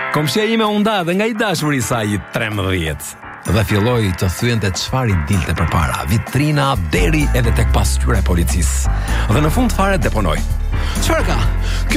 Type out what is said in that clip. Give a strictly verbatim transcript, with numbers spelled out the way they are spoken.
Komshia ime u nda dhe nga i dashuri saj i trembëdhjetë. Dhe filloi të thyente çfarë i dilte përpara, vitrina deri edhe tek pasqyra e policisë. Dhe në fund fare deponoi. Çfarë ka?